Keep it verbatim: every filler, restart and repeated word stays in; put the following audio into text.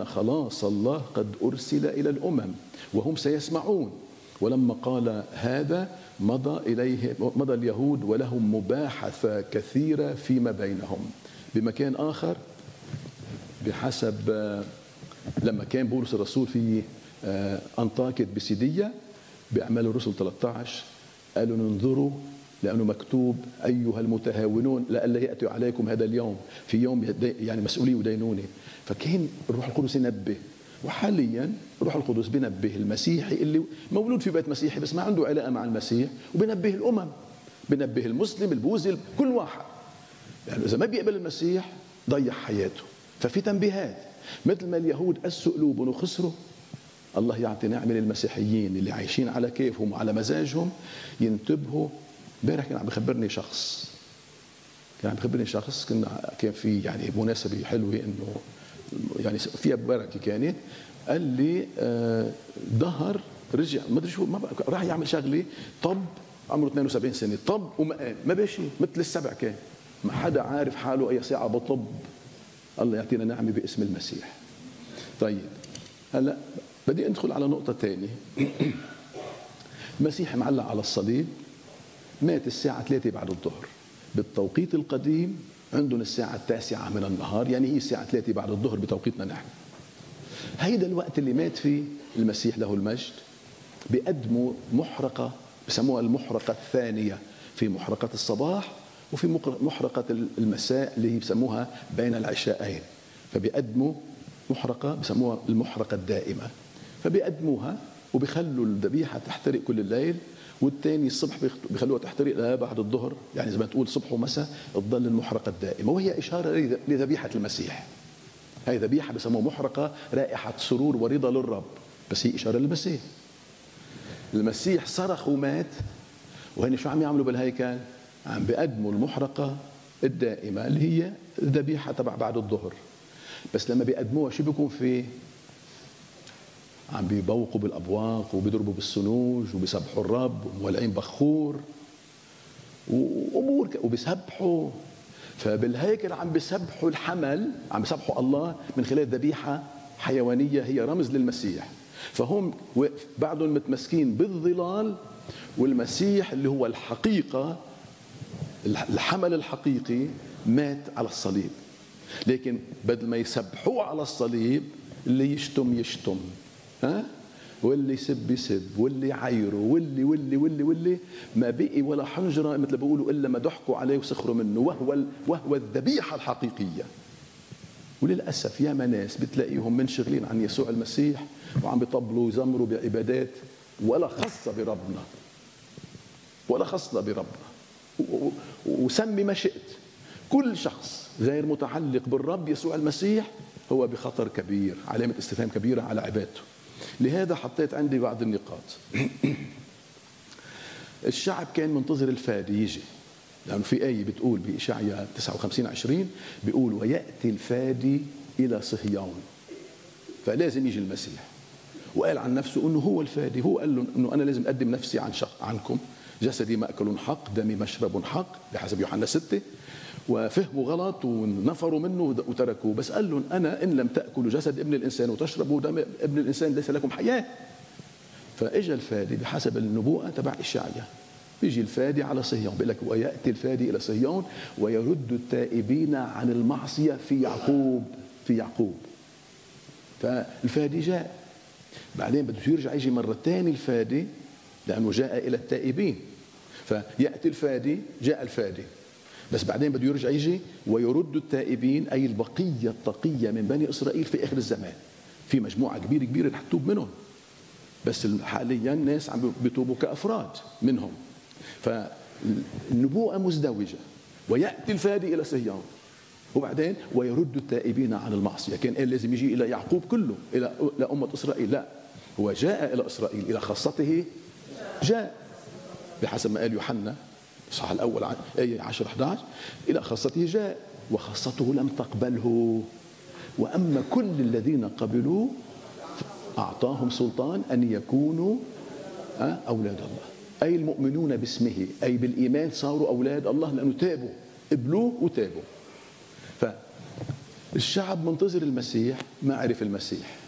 خلاص الله قد أرسل إلى الأمم وهم سيسمعون. ولما قال هذا مضى إليه مضى اليهود ولهم مباحثة كثيرة فيما بينهم. بمكان آخر بحسب لما كان بولس الرسول في أنطاكية بسيدية بأعمال الرسل ثلاثة عشر قالوا انظروا لأنه مكتوب أيها المتهاونون لئلا يأتي عليكم هذا اليوم في يوم يعني مسؤولية ودينونة. فكان الروح القدس ينبه، وحاليا الروح القدس بينبه المسيحي اللي مولود في بيت مسيحي بس ما عنده علاقة مع المسيح، وبينبه الأمم، بينبه المسلم البوذي كل واحد، يعني إذا ما بيقبل المسيح ضيع حياته. ففي تنبيهات مثل ما اليهود قسوا قلوبهم وخسروا، الله يعطي نعمة للمسيحيين اللي عايشين على كيفهم وعلى مزاجهم ينتبهوا. امبارح كان عم بخبرني شخص كان عم بخبرني شخص كنا كان في يعني مناسبة حلوة انه يعني فيها بركة كانت، قال لي آه ظهر رجع ما ادري شو ما راح يعمل شغله، طب عمره اثنين وسبعين سنة، طب وما قام ما بشي مثل السبع، كان ما حدا عارف حاله اي ساعة بطب. الله يعطينا نعمة باسم المسيح. طيب هلا بدي ادخل على نقطة ثانية. المسيح معلق على الصليب، مات الساعة ثلاثة بعد الظهر بالتوقيت القديم، عندهم الساعة التاسعة من النهار، يعني هي الساعة ثلاثة بعد الظهر بتوقيتنا نحن. هيدا الوقت اللي مات فيه المسيح له المجد. بيقدموا محرقة بسموها المحرقة الثانية، في محرقة الصباح وفي محرقة المساء اللي هي بسموها بين العشاءين. فبيقدموا محرقة بسموها المحرقة الدائمة، فبيقدموها وبيخلوا الذبيحة تحترق كل الليل، والثاني الصبح بيخلوها تحترق بعد الظهر، يعني زي ما تقول صبح ومساء تضل المحرقة الدائمة، وهي إشارة لذبيحة المسيح. هاي ذبيحة بسموها محرقة رائحة سرور ورضا للرب، بس هي إشارة للمسيح. المسيح صرخ ومات، وهن شو عم يعملوا بالهيكل؟ عم بيقدموا المحرقة الدائمة اللي هي الذبيحة تبع بعد الظهر. بس لما بيقدموها شو بيكون فيه؟ عم بيبوقوا بالأبواق وبيضربوا بالسنوج وبيسبحوا الرب ومولعين بخور وأمور وبيسبحوا. فبالهيكل عم بيسبحوا الحمل، عم بيسبحوا الله من خلال ذبيحة حيوانية هي رمز للمسيح. فهم بعدهم متمسكين بالظلال، والمسيح اللي هو الحقيقة الحمل الحقيقي مات على الصليب. لكن بدل ما يسبحوه على الصليب، اللي يشتم يشتم، ها، واللي يسب يسب، واللي يعايره، واللي واللي واللي واللي ما بقي ولا حنجره مثل ما بيقولوا الا ما ضحكوا عليه وسخروا منه، وهو وهو الذبيحه الحقيقيه. وللاسف ياما ناس بتلاقيهم منشغلين عن يسوع المسيح وعم بيطبلوا ويزمروا بعبادات ولا خاصه بربنا، ولا خاصه بربنا. وسمي ما شئت، كل شخص غير متعلق بالرب يسوع المسيح هو بخطر كبير، علامة استفهام كبيرة على عبادته. لهذا حطيت عندي بعض النقاط. الشعب كان منتظر الفادي يجي، لأنه في آية بتقول بإشعياء تسعة وخمسين عشرين بيقول ويأتي الفادي إلى صهيون، فلازم يجي المسيح. وقال عن نفسه أنه هو الفادي، هو قال له أنه أنا لازم أقدم نفسي عن شق عنكم، جسدي مأكل حق دمي مشرب حق بحسب يوحنا ستة. وفهموا غلط ونفروا منه وتركوه، بس قال لهم أنا إن لم تأكلوا جسد ابن الإنسان وتشربوا دم ابن الإنسان ليس لكم حياة. فإجا الفادي بحسب النبوءة تبع إشعياء، بيجي الفادي على صهيون، بيقول لك ويأتي الفادي إلى صهيون ويرد التائبين عن المعصية في يعقوب في يعقوب. فالفادي جاء، بعدين بده يرجع يجي مرة ثانية الفادي لأنه جاء إلى التائبين. فيأتي الفادي، جاء الفادي، بس بعدين بده يرجع يجي ويرد التائبين، أي البقية التقية من بني إسرائيل في آخر الزمان. في مجموعة كبيرة كبيرة رح تتوب منهم، بس حاليا ناس عم بيتوبوا كأفراد منهم. فالنبوءة مزدوجة، ويأتي الفادي إلى صهيون، وبعدين ويرد التائبين عن المعصية. كان قال لازم يجي إلى يعقوب كله، إلى أمة إسرائيل، لا، هو جاء إلى إسرائيل، إلى خاصته جاء بحسب ما قال يوحنا الصح الأول آية عشرة إحدى عشر، إلى خاصته جاء وخاصته لم تقبله، وأما كل الذين قبلوا أعطاهم سلطان أن يكونوا أولاد الله، أي المؤمنون باسمه، أي بالإيمان صاروا أولاد الله لأنه تابوا، قبلوه وتابوا. الشعب منتظر المسيح، ما عرف المسيح.